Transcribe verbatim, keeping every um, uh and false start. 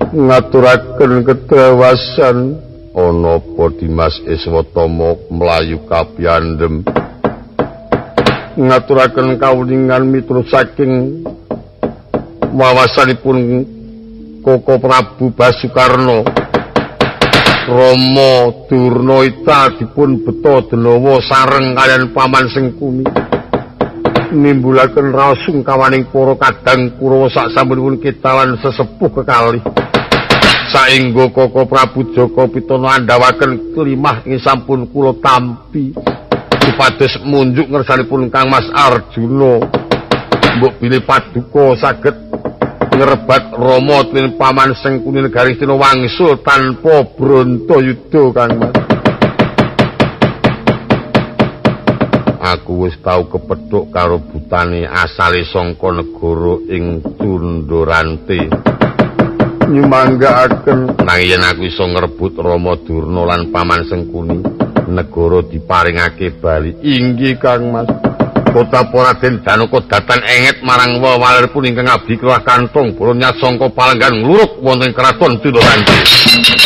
ngaturaken kedawasan ana apa Dimas Iswatama mlayu kapiyandhem ngaturaken kawuningan miturut saking wawasanipun Koko Prabu Basukarna Rama Durnaita dipun beta Denawa sareng kaliyan Paman Sengkuni nimbulaken raos sungkawaning para kadang Kurawa sak sampunipun ketawan sesepuh kekalih saengga Koko Prabu Jaka Pitana andhawaken kelimah ing sampun kula tampi supados munjuk ngersanipun Kang Mas Arjuna mbok bilih paduka saged ngrebat Rama dening Paman Sengkuni Negaristina wangsul tanpa Brantayuda Kang Mas. Aku wis tau kepethuk karo butane asale saka negara ing Tundurante. Nyumanggaaken nanging yen aku iso ngrebut Rama Durna lan Paman Sengkuni, negara diparingake bali. Inggih Kang Mas. Kota Raden Danaka datan enget marang wawaleripun ingkang abdi kelah kantong bolo nyat sangka palenggan ngluruk wonten kraton Tundurante.